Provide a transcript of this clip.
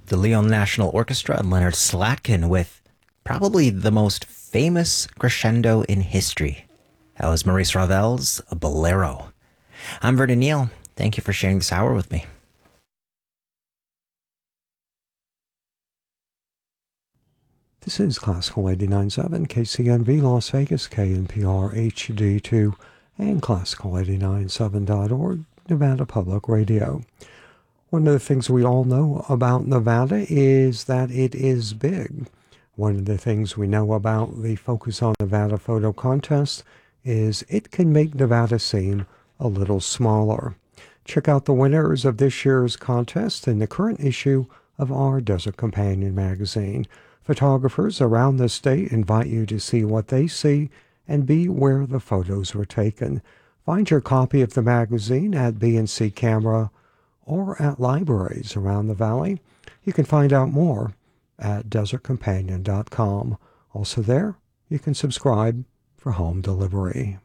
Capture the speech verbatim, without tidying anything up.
The Lyon National Orchestra and Leonard Slatkin with probably the most famous crescendo in history. That was Maurice Ravel's Bolero. I'm Vernon Neal. Thank you for sharing this hour with me. This is Classical eighty-nine point seven, K C N V Las Vegas, K N P R H D two, and Classical eighty-nine point seven dot org, Nevada Public Radio. One of the things we all know about Nevada is that it is big. One of the things we know about the Focus on Nevada photo contest is it can make Nevada seem a little smaller. Check out the winners of this year's contest in the current issue of our Desert Companion magazine. Photographers around the state invite you to see what they see and be where the photos were taken. Find your copy of the magazine at B and C Camera or at libraries around the valley. You can find out more at desert companion dot com. Also there, you can subscribe for home delivery.